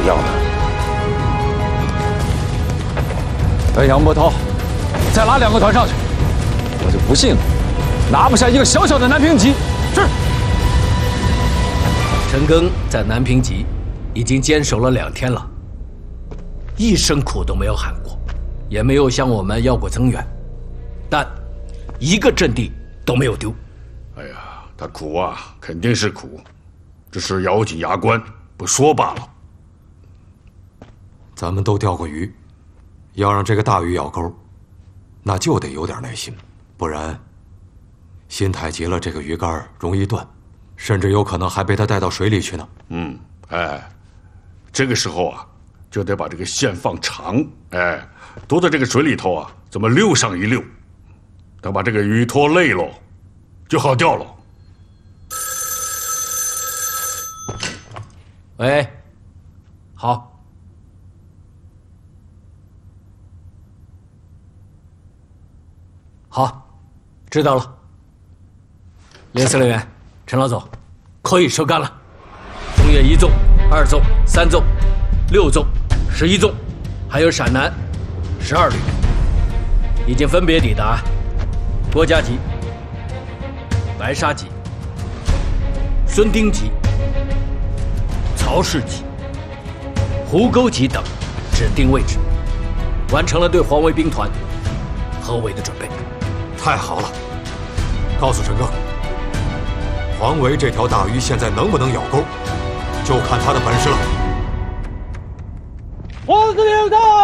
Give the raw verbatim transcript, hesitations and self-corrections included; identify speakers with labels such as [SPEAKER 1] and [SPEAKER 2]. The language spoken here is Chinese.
[SPEAKER 1] 要的。哎，杨波涛，再拉两个团上去，我就不信拿不下一个小小的南平集。是。
[SPEAKER 2] 陈赓在南平集已经坚守了两天了，一声苦都没有喊过，也没有向我们要过增援，但一个阵地都没有丢。
[SPEAKER 3] 哎呀，他苦啊，肯定是苦，只是咬紧牙关不说罢了。
[SPEAKER 4] 咱们都钓过鱼，要让这个大鱼咬钩，那就得有点耐心，不然心太急了，这个鱼竿容易断，甚至有可能还被他带到水里去呢。
[SPEAKER 3] 嗯，哎，这个时候啊，就得把这个线放长，哎，拖到这个水里头啊，这么溜上一溜，等把这个鱼拖累喽，就好钓了。
[SPEAKER 2] 喂，好。好，知道了。连司令员，陈老总，可以收竿了。中越一纵、二纵、三纵、六纵、十一纵，还有陕南十二旅，已经分别抵达郭家集、白沙集、孙丁集、曹氏集、湖沟集等指定位置，完成了对黄维兵团合围的准备。
[SPEAKER 4] 太好了！告诉陈赓，黄维这条大鱼现在能不能咬钩，就看他的本事了。
[SPEAKER 1] 黄司令到！